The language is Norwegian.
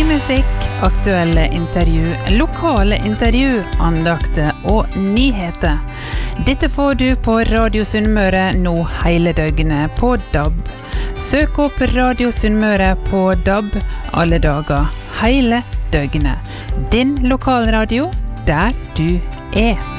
musikk, aktuelle intervju, lokale intervju, andakter og nyheter. Dette får du på Radio Sunnmøre nå hele døgnet på DAB. Søk opp Radio Sunnmøre på DAB alle dager, hele døgnet. Din lokalradio der du er.